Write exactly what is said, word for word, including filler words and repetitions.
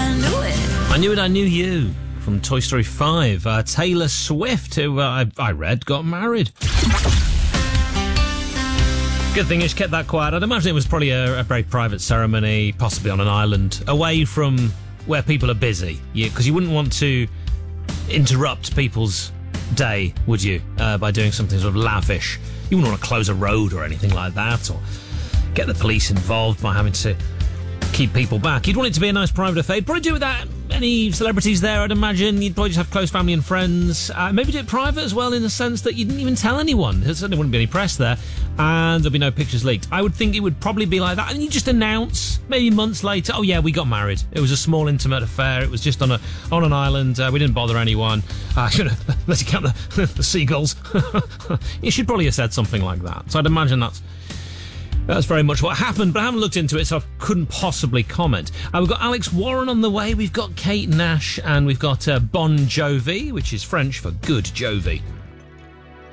I knew it. I Knew It, I Knew You from Toy Story five. Uh, Taylor Swift, who uh, I, I read, got married. Good thing is, kept that quiet. I'd imagine it was probably a, a very private ceremony, possibly on an island, away from where people are busy. Because you, you wouldn't want to interrupt people's day, would you, uh, by doing something sort of lavish. You wouldn't want to close a road or anything like that, or get the police involved by having to keep people back. You'd want it to be a nice private affair. You'd probably do it without any celebrities there, I'd imagine. You'd probably just have close family and friends. Uh, maybe do it private as well, in the sense that you didn't even tell anyone. There certainly wouldn't be any press there, and there'd be no pictures leaked. I would think it would probably be like that, and you just announce, maybe months later, oh yeah, we got married. It was a small, intimate affair. It was just on a on an island. Uh, we didn't bother anyone. Uh, let's count the, the seagulls. You should probably have said something like that. So I'd imagine that's That's very much what happened, but I haven't looked into it, so I couldn't possibly comment. Uh, we've got Alex Warren on the way, we've got Kate Nash, and we've got uh, Bon Jovi, which is French for good Jovi.